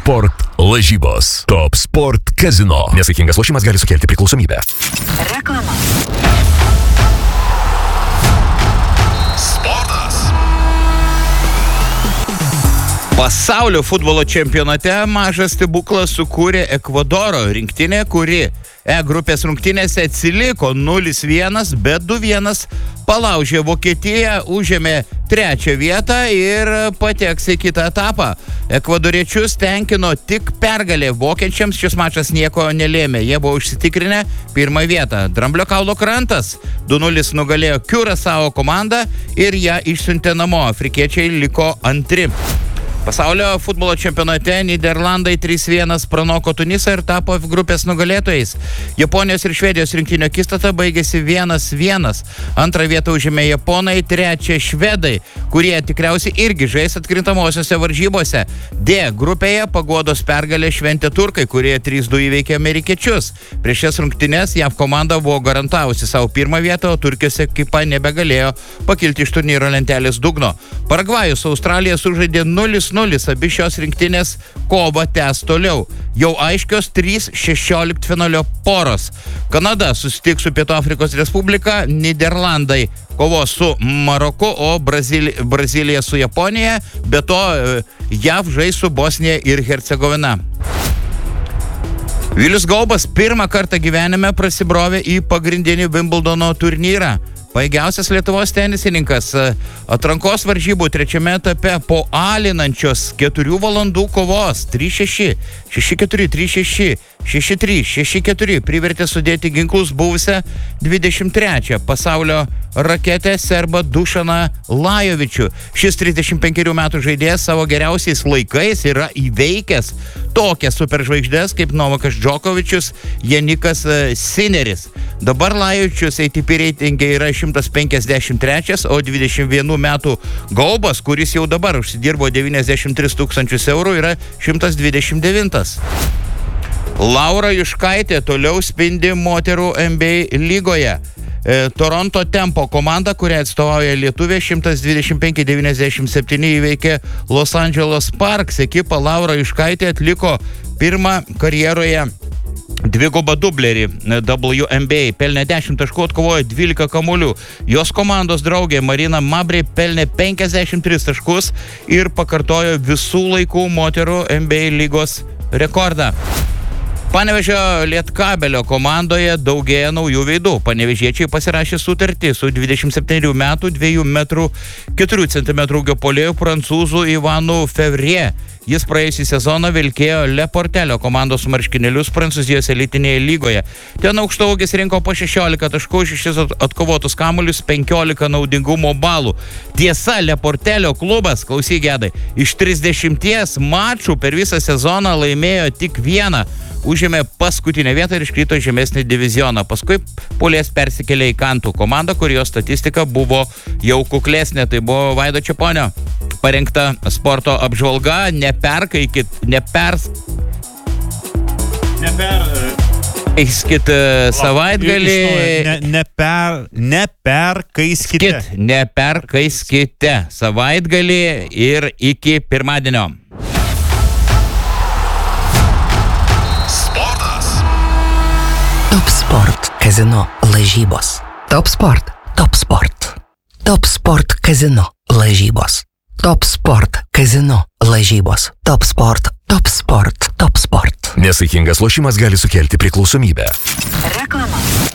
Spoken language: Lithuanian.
Sport lažybos. Top Sport Casino. Nesaikingas lošimas gali sukelti priklausomybę. Reklama. Pasaulio futbolo čempionate mažas stebuklas sukūrė Ekvadoro rinktinė, kuri grupės rungtynėse atsiliko 0-1, bet 2-1 palaužė Vokietiją, užėmė 3. vietą ir pateks į kitą etapą. Ekvadoriečius tenkino tik pergalė. Vokiečiams šis mačas nieko nelėmė. Jie buvo užsitikrinę 1. vietą. Dramblio kaulo krantas 2-0 nugalėjo Kiurasao komandą ir ją išsiuntė namo. Afrikiečiai liko 2. Pasaulio futbolo čempionate Niderlandai 3-1 pranoko Tunisą ir tapo F grupės nugalėtojais. Japonijos ir Švedijos rinktinio akistata baigėsi 1-1. 2. vietą užėmė Japonai, 3. švedai, kurie tikriausiai irgi žais atkrintamosiose varžybose. D grupėje paguodos pergalę šventė turkai, kurie 3-2 įveikė amerikiečius. Prieš šias rungtynes JAV komanda buvo garantavusi savo 1. vietą, o Turkijos ekipa nebegalėjo pakilti iš turnyro lentelės dugno. Paragvajus Australija sužaidė 0-0. Abi šios rinktinės kovą tęs toliau. Jau aiškios 3-16 finalio poros. Kanada susitiks su Pietų Afrikos Respublika, Niderlandai kovos su Maroku, o Brazilija su Japonija, be to JAV žais su Bosnija ir Hercegovina. Vilius Gaubas 1. kartą gyvenime prasibrovė į pagrindinį Wimbledono turnyrą. Pajėgiausias Lietuvos tenisininkas atrankos varžybų 3. etape po alinančios 4 valandų kovos 3-6, 6-4, 3-6, 6-3, 6-4 privertė sudėti ginklus buvusią 23 pasaulio raketę serbą Dušaną Lajovičių. Šis 35 metų žaidėjas savo geriausiais laikais yra įveikęs tokias superžvaigždės kaip Novakas Džokovičius, Janikas Sineris. Dabar Lajovičius ATP reitinge yra 153, o 21 metų Gaubas, kuris jau dabar užsidirbo 93 000 eurų, yra 129. Laura Juškaitė toliau spindi moterų NBA lygoje. Toronto Tempo komanda, kurią atstovauja lietuvė, 125-97 įveikė Los Angeles Sparks ekipą. Laura Juškaitė atliko 1. karjeroje dvigubą dublerį WNBA, pelnė 10 taškų, atkovojo 12 kamuolių. Jos komandos draugė Marina Mabrey pelnė 53 taškus ir pakartojo visų laikų moterų NBA lygos rekordą. Panevėžio Lietkabelio komandoje daugėja naujų veidų. Panevėžiečiai pasirašė sutartį su 27 metų 2,4 cm ūgio puolėju prancūzų Ivanu Fevrie. Jis praėjusį sezoną vilkėjo Le Portelio komandos marškinėlius Prancūzijos elitinėje lygoje. Ten aukštaūgis rinko po 16 taškų, 6 atkovotus kamuolius, 15 naudingumo balų. Tiesa, Le Portelio klubas, klausyk Gedai, iš 30 mačų per visą sezoną laimėjo tik 1. Užėmė paskutinę vietą ir iškrito žemesnį divizioną. Paskui puolės persikėlė į Kantų komandą, kur jo statistika buvo jau kuklesnė. Tai buvo Vaido Čeponio parengta sporto apžvalga. Neperkaiskit savaitgalį. Neperkaiskite savaitgalį ir iki pirmadienio. Top Sport Casino lažybos. Top Sport. Top Sport. Top Sport Casino lažybos. Top Sport Casino lažybos. Top Sport. Top Sport. Top Sport. Nesaikingas lošimas gali sukelti priklausomybę. Reklama.